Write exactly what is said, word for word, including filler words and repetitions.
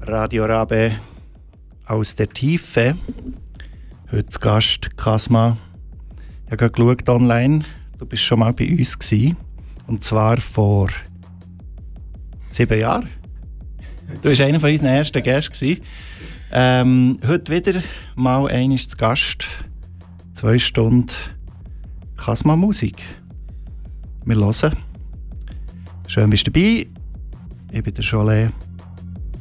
Radio Rabe aus der Tiefe. Heute zu Gast Kasma. Ich habe gerade geschaut online. Du bist schon mal bei uns gewesen. Und zwar vor sieben Jahren. Du warst einer von unseren ersten Gästen. Ähm, heute wieder mal einmal zu Gast. Zwei Stunden Kasma-Musik. Wir hören. Schön, bist du dabei. Ich bin der Cholet.